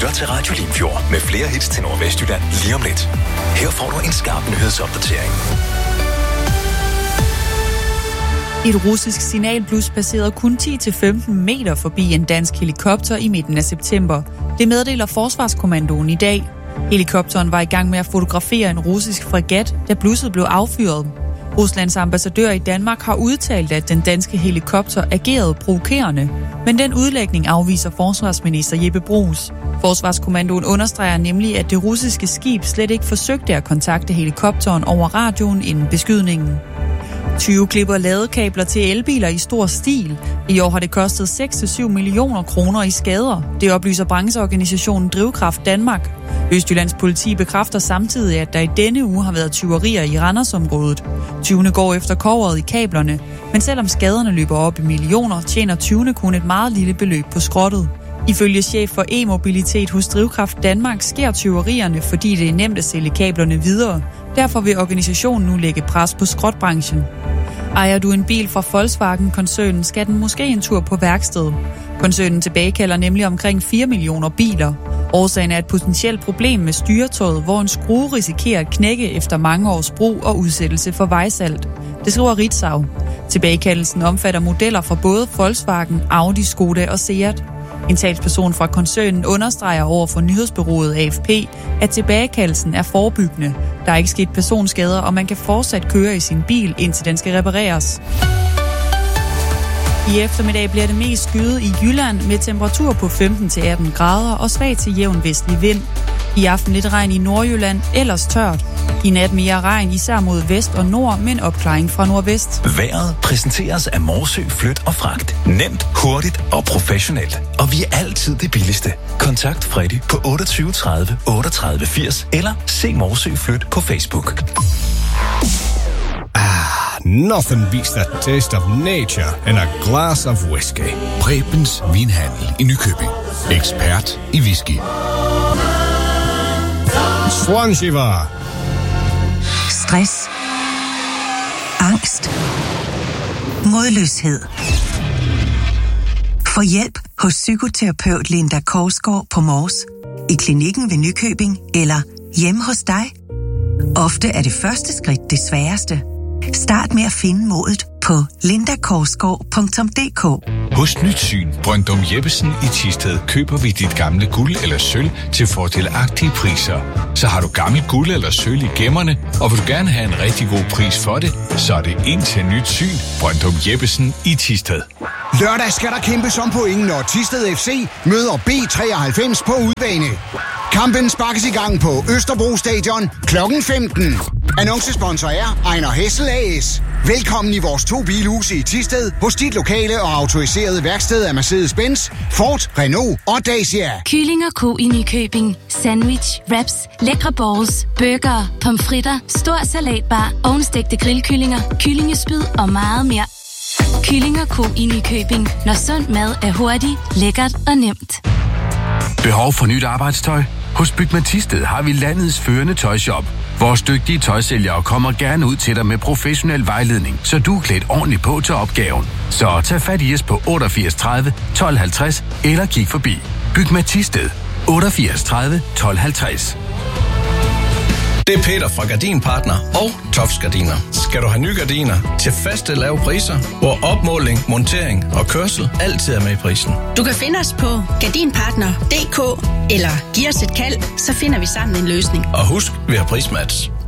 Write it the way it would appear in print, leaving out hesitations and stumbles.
lytter til Radio Limfjord med flere hits til Nordvestjylland lige om lidt. Her får du en skarp nyhedsopdatering. Et russisk signalblus passerede kun 10-15 meter forbi en dansk helikopter i midten af september. Det meddeler Forsvarskommandoen i dag. Helikopteren var i gang med at fotografere en russisk fregat, da blusset blev affyret. Ruslands ambassadør i Danmark har udtalt, at den danske helikopter agerede provokerende, men den udlægning afviser forsvarsminister Jeppe Bruus. Forsvarskommandoen understreger nemlig, at det russiske skib slet ikke forsøgte at kontakte helikopteren over radioen inden beskydningen. 20 klipper ladekabler til elbiler i stor stil. I år har det kostet 6-7 millioner kroner i skader. Det oplyser brancheorganisationen Drivkraft Danmark. Østjyllands politi bekræfter samtidig, at der i denne uge har været tyverier i Randersområdet. Tyvene går efter kobberet i kablerne, men selvom skaderne løber op i millioner, tjener tyvene kun et meget lille beløb på skrottet. Ifølge chef for e-mobilitet hos Drivkraft Danmark sker tyverierne, fordi det er nemt at sælge kablerne videre. Derfor vil organisationen nu lægge pres på skrotbranchen. Ejer du en bil fra Volkswagen-koncernen, skal den måske en tur på værksted. Koncernen tilbagekalder nemlig omkring 4 millioner biler. Årsagen er et potentielt problem med styretøjet, hvor en skrue risikerer at knække efter mange års brug og udsættelse for vejsalt. Det skriver Ritzau. Tilbagekaldelsen omfatter modeller fra både Volkswagen, Audi, Skoda og Seat. En talsperson fra koncernen understreger over for nyhedsbureauet AFP, at tilbagekaldelsen er forebyggende. Der er ikke sket personskader, og man kan fortsat køre i sin bil, indtil den skal repareres. I eftermiddag bliver det mest skyet i Jylland med temperatur på 15-18 grader og svag til jævn vestlig vind. I aften lidt regn i Nordjylland, ellers tørt. I nat mere regn, især mod vest og nord, men opklaring fra nordvest. Vejret præsenteres af Morsø Flyt og Fragt. Nemt, hurtigt og professionelt. Og vi er altid det billigste. Kontakt Freddy på 28 30 38 80 eller se Morsø Flyt på Facebook. Nothing beats that taste of nature and a glass of whiskey. Prebens Vinhandel i Nykøbing. Ekspert i whisky. Swanshiva. Stress. Angst. Modløshed. Få hjælp hos psykoterapeut Linda Korsgaard på Mors, i klinikken ved Nykøbing eller hjemme hos dig. Ofte er det første skridt det sværeste. Start med at finde modet på lindakorsgaard.dk. Hos Nyt Syn, Brøndum Jeppesen i Thisted køber vi dit gamle guld eller sølv til fordelagtige priser. Så har du gammelt guld eller sølv i gemmerne, og vil du gerne have en rigtig god pris for det, så er det ind til Nyt Syn, Brøndum Jeppesen i Thisted. Lørdag skal der kæmpes om point, når Thisted FC møder B93 på udebane. Kampen sparkes i gang på Østerbro Stadion kl. 15. Annoncesponsor er Ejner Hessel AS. Velkommen i vores 2 bilhuse i Thisted hos dit lokale og autoriserede værksted af Mercedes-Benz, Ford, Renault og Dacia. Kylling og ko i Nykøbing. Sandwich, wraps, lækre balls, burger, pomfritter, stor salatbar, ovnstegte grillkyllinger, kyllingespyd og meget mere. Kylling og ko i Nykøbing. Når sund mad er hurtigt, lækkert og nemt. Behov for nyt arbejdstøj? Hos Bygma Thisted har vi landets førende tøjshop. Vores dygtige tøjsælgere kommer gerne ud til dig med professionel vejledning, så du er klædt ordentligt på til opgaven. Så tag fat i os på 88 30 12 50 eller kig forbi. Bygma Thisted 88 30 12 50. Det er Peter fra Gardinpartner og Tofs Gardiner. Skal du have nye gardiner til faste lave priser, hvor opmåling, montering og kørsel altid er med i prisen. Du kan finde os på gardinpartner.dk eller giv os et kald, så finder vi sammen en løsning. Og husk, vi har prismatch.